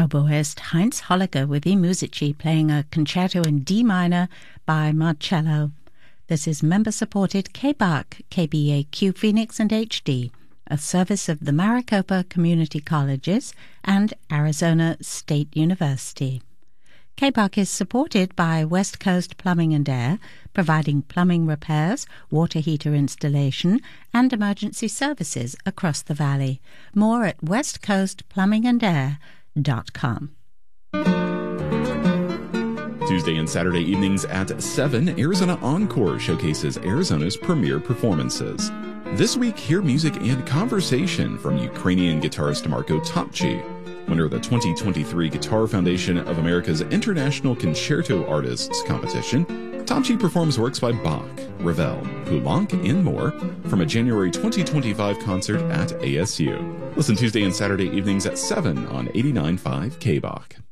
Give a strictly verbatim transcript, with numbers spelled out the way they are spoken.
Oboist Heinz Holliger with E Musici playing a concerto in D minor by Marcello. This is member-supported K B A C, K B A Q Phoenix and H D, a service of the Maricopa Community Colleges and Arizona State University. K B A C is supported by West Coast Plumbing and Air, providing plumbing repairs, water heater installation, and emergency services across the valley. More at west coast plumbing and air dot com. Tuesday and Saturday evenings at seven, Arizona Encore showcases Arizona's premier performances. This week, hear music and conversation from Ukrainian guitarist Marko Topci, winner of the twenty twenty-three Guitar Foundation of America's International Concerto Artists Competition. Topci performs works by Bach, Ravel, Poulenc, and more from a January twenty twenty-five concert at A S U. Listen Tuesday and Saturday evenings at seven on eighty-nine point five K B A C.